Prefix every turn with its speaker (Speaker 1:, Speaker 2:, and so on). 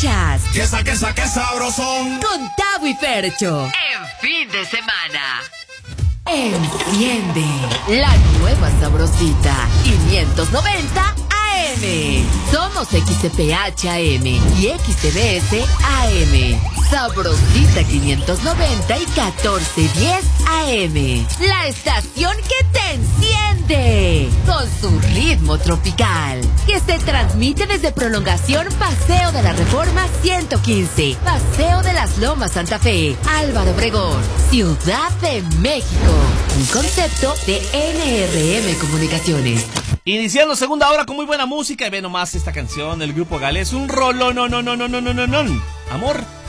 Speaker 1: escuchas
Speaker 2: ¡Qué sabrosón!
Speaker 1: Con Tavo y Fercho. En fin de semana. Enciende la nueva sabrosita 590 AM. Somos XCPH AM y XTBS AM. Sabrosita 590 y 1410 AM. La estación que te enciende con su ritmo tropical, que se transmite desde Prolongación Paseo de la Reforma 115, Paseo de las Lomas Santa Fe, Álvaro Obregón, Ciudad de México. Un concepto de NRM Comunicaciones.
Speaker 3: Iniciando segunda hora con muy buena música y ve nomás esta canción del grupo Gales, un rolón, no. Amor